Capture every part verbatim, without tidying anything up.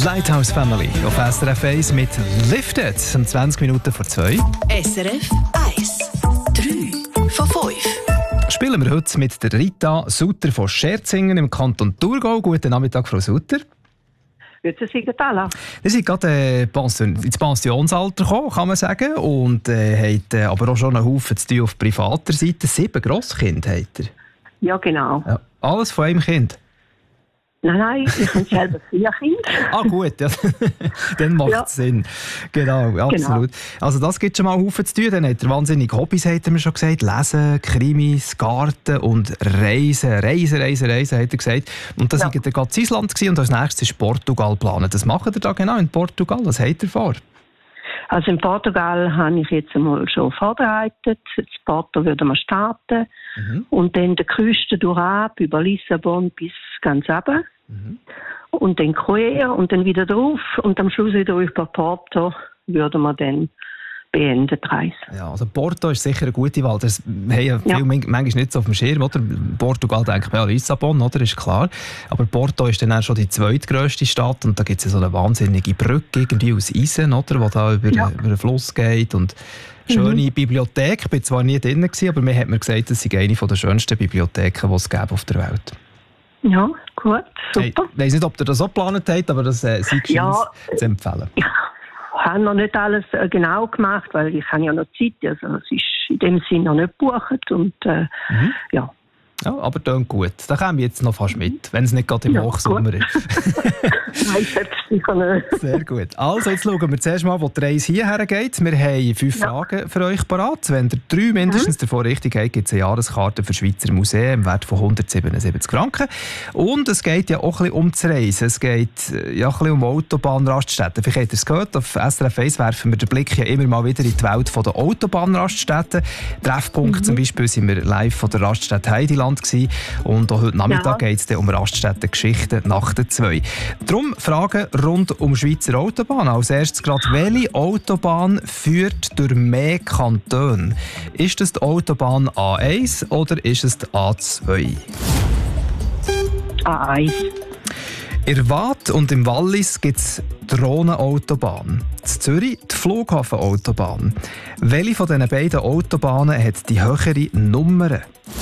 Lighthouse Family auf S R F eins mit Lifted um zwanzig Minuten vor zwei. S R F eins. drei von fünf. Spielen wir heute mit der Rita Sutter von Scherzingen im Kanton Thurgau. Guten Nachmittag, Frau Sutter. Grüezi Sigurd. Sie sind gerade äh, Pension, ins Pensionsalter gekommen, kann man sagen, und äh, haben äh, aber auch schon einen Haufen zu tun auf privater Seite. Sieben Grosskinder habt ihr. Ja, genau. Ja, alles von einem Kind? Nein, nein, ich habe selber vier Kinder. Ah gut, ja. Dann macht es ja Sinn. Genau, absolut. Genau. Also das gibt schon mal einen Haufen zu tun. Dann hat er wahnsinnige Hobbys, hat er mir schon gesagt. Lesen, Krimis, Garten und Reisen. Reisen, Reisen, Reisen, hat er gesagt. Und das war ja gerade in Island und als nächstes ist Portugal geplant. Das macht er da genau in Portugal? Was hat er vor? Also in Portugal habe ich jetzt einmal schon vorbereitet. In Porto würden wir starten. Mhm. Und dann der Küste durch ab, über Lissabon bis ganz runter. Mhm. Und dann quer und dann wieder drauf. Und am Schluss wieder über Porto würden wir dann beenden die Reise. Ja, also Porto ist sicher eine gute Wahl. Das haben ja viele ja. manchmal nicht so auf dem Schirm. Oder? Portugal denkt man ja Lissabon, oder? Ist klar. Aber Porto ist dann auch schon die zweitgrösste Stadt und da gibt es so eine wahnsinnige Brücke irgendwie aus Eisen, oder? Die da über, ja. über den Fluss geht und schöne mhm. Bibliothek. Ich war zwar nie drin, aber mir hat mir gesagt, das sei eine der schönsten Bibliotheken, die es gibt auf der Welt. Ja, gut, super. Hey, ich weiss nicht, ob ihr das so geplant habt, aber das äh, sei ja, zu empfehlen. Ja. Ich habe noch nicht alles äh, genau gemacht, weil ich habe ja noch Zeit. Also es ist in dem Sinne noch nicht gebucht. Und, äh, mhm. ja. Ja, aber klingt gut. Da kommen wir jetzt noch fast mit, wenn es nicht gerade im ja, Hochsommer ist. Nein, sicher nicht. Sehr gut. Also, jetzt schauen wir zuerst mal, wo die Reise hierher geht. Wir haben fünf ja. Fragen für euch parat. Wenn ihr drei mindestens mhm. davon richtig habt, gibt es eine Jahreskarte für Schweizer Museen im Wert von hundertsiebenundsiebzig Franken. Und es geht ja auch ein bisschen um das Reisen. Es geht ja ein bisschen um Autobahnraststätten. Vielleicht habt ihr es gehört, auf S R F eins werfen wir den Blick ja immer mal wieder in die Welt der Autobahnraststätten. Treffpunkt mhm. zum Beispiel sind wir live von der Raststätte Heideland gewesen. Und auch heute Nachmittag ja. geht es um Raststätten-Geschichten nach der zwei. Darum Fragen rund um Schweizer Autobahn. Als erstes gerade, welche Autobahn führt durch mehr Kantone? Ist es die Autobahn A eins oder ist es die A zwei? A eins. In Waadt und im Wallis gibt es die Rhonenautobahn. In Zürich die Flughafenautobahn. Welche von diesen beiden Autobahnen hat die höhere Nummer?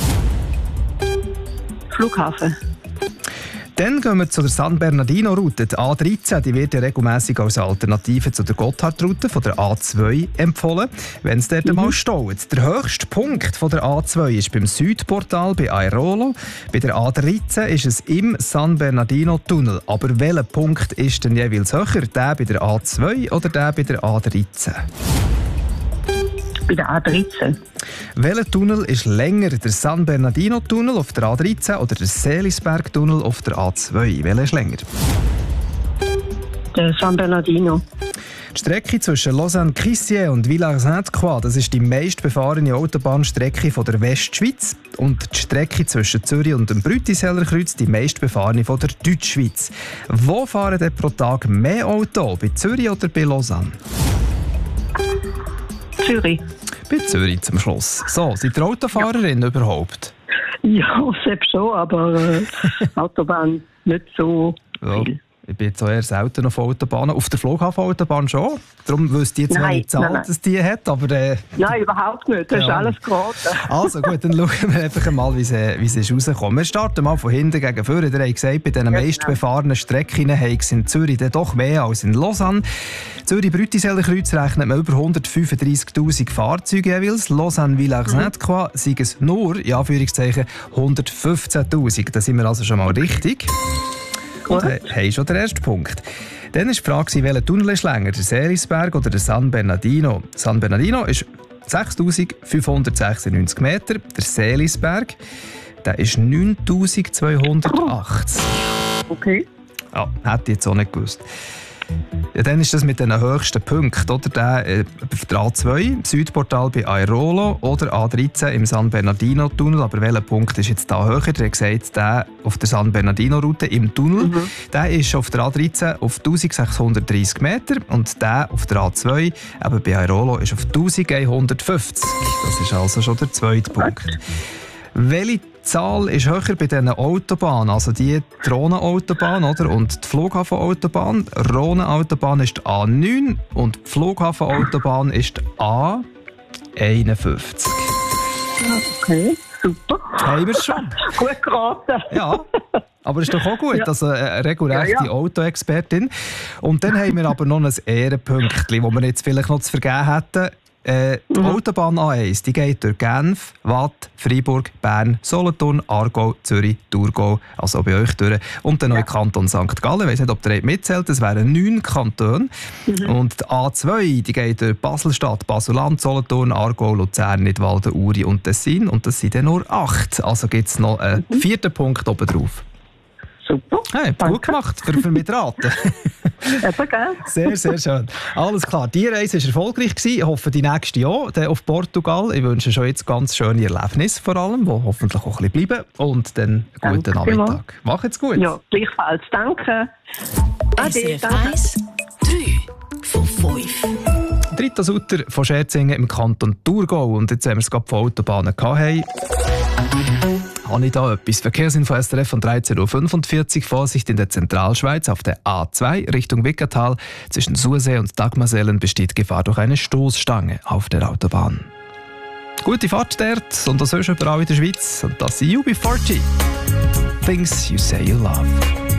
Flughafen. Dann gehen wir zu der San Bernardino-Route. Die A dreizehn die wird ja regelmässig als Alternative zu der Gotthard-Route von der A zwei empfohlen, wenn es dort mhm. mal staut. Der höchste Punkt von der A zwei ist beim Südportal bei Airolo. Bei der A dreizehn ist es im San Bernardino-Tunnel. Aber welcher Punkt ist denn jeweils höher? Der bei der A zwei oder der bei der A dreizehn? Bei der A dreizehn. Welcher Tunnel ist länger? Der San Bernardino-Tunnel auf der A dreizehn oder der Seelisberg-Tunnel auf der A zwei? Welcher ist länger? Der San Bernardino. Die Strecke zwischen Lausanne-Crissier und Villars-Sainte-Croix, das ist die meistbefahrene Autobahnstrecke von der Westschweiz. Und die Strecke zwischen Zürich und dem Brütisellerkreuz die meistbefahrene von der Deutschschweiz. Wo fahren denn pro Tag mehr Autos? Bei Zürich oder bei Lausanne? Zürich. Bei Zürich zum Schluss. So, seid ihr Autofahrerin ja. überhaupt? Ja, selbst schon, aber äh, Autobahn nicht so viel. Ja. Ich bin jetzt auch eher selten auf Autobahnen. Auf der Flughafenautobahn schon. Darum wüsste ich jetzt nein, welche Zahl das die hat. Aber, äh, nein, überhaupt nicht. Das ja. ist alles geraten. Also gut, dann schauen wir einfach mal, wie es, wie es ist rausgekommen. Wir starten mal von hinten gegen vorne. Ihr habt gesagt, bei den ja, meistbefahrenen Strecken haben es in Zürich dann doch mehr als in Lausanne. Zürich-Brütisellerkreuz rechnet man über hundertfünfunddreissigtausend Fahrzeuge jeweils. Lausanne-Villars-Sainte-Croix mhm. sind es nur, in Anführungszeichen, hundertfünfzehntausend. Da sind wir also schon mal richtig. Und äh, haben schon den ersten Punkt. Dann war die Frage, welcher Tunnel ist länger, der Seelisberg oder der San Bernardino? San Bernardino ist sechstausendfünfhundertsechsundneunzig Meter, der Seelisberg der ist neuntausendzweihundertachtzig. Okay. Ja, hätte ich jetzt auch nicht gewusst. Ja, dann ist das mit den höchsten Punkten, oder? Der, äh, der A zwei, Südportal bei Airolo oder A dreizehn im San Bernardino-Tunnel. Aber welcher Punkt ist jetzt da höher? Der hat gesagt, der auf der San Bernardino-Route im Tunnel, mhm. der ist auf der A dreizehn auf eintausendsechshundertdreissig Meter und der auf der A zwei, eben bei Airolo, ist auf elfhundertfünfzig. Das ist also schon der zweite Punkt. Welche Zahl ist höher bei diesen Autobahnen, also die Drohnenautobahn, oder? Und die Flughafenautobahn. Rhonenautobahn ist die A neun und die Flughafenautobahn ist die A einundfünfzig. Okay, super. Haben wir es schon? Gut geraten. Ja, aber ist doch auch gut, Ja. also eine regelrechte Ja, ja. Autoexpertin. Und dann haben wir aber noch ein Ehrenpünktchen, das wir jetzt vielleicht noch zu vergeben hätten. Äh, die Mhm. Autobahn A eins die geht durch Genf, Waadt, Freiburg, Bern, Solothurn, Aargau, Zürich, Thurgau, also bei euch durch. Und dann noch in Kanton Sankt Gallen. Ich weiss nicht, ob der mitzählt, das wären neun Kantone. Mhm. Und die A zwei die geht durch Basel-Stadt, Basel-Land, Solothurn, Aargau, Luzern, Nidwalden, Uri und Tessin. Und das sind dann nur acht. Also gibt es noch einen Mhm. vierten Punkt oben drauf. Super. Hey, Danke. gut gemacht für, für mich raten. Eben, gell? Sehr, sehr schön. Alles klar, die Reise war erfolgreich. Ich hoffe, die nächste auch, dann auf Portugal. Ich wünsche schon jetzt ganz schöne Erlebnisse vor allem, die hoffentlich auch ein bisschen bleiben. Und dann einen guten Danke Nachmittag. Mach jetzt gut. Ja, gleichfalls. Danke. S Ade, R F danke. eins, drei von fünf. Dritter Sutter von Scherzingen im Kanton Thurgau. Und jetzt, wenn wir es gerade von Autobahnen hatten, habe ich da etwas. Verkehrsinfo S R F von dreizehn Uhr fünfundvierzig. Vorsicht in der Zentralschweiz auf der A zwei Richtung Wickertal. Zwischen Sursee und Dagmarsellen besteht Gefahr durch eine Stoßstange auf der Autobahn. Gute Fahrt dort und das sonst überall in der Schweiz. Und das sind U B vierzig. Things you say you love.